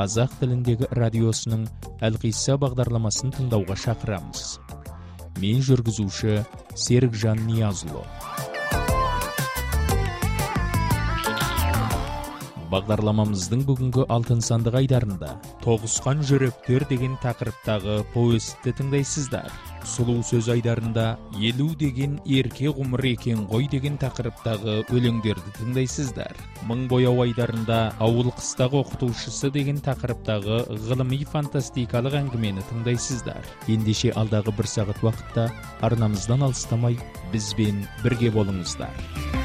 қазақ тіліндегі радиосының Әлқисса бағдарламасын тыңдауға шақырамыз. Мен жүргізуші Серікжан Ниязұлы. Бағдарламамыздың бүгінгі алтын сандық айдарында «Тоғысқан жүректер» деген тақырыптағы повестті тыңдайсыздар. Сұлу сөз айдарында «Елу деген ерке ғұмыр екен ғой» деген тақырыптағы өлеңдерді тыңдайсыздар. Мың бояу айдарында «Ауыл қыстағы оқытушысы» деген тақырыптағы ғылыми фантастикалық әңгімені тыңдайсыздар. Ендеше алдағы бір сағат уақытта арнамыздан алыстамай бізбен бірге болыңыздар.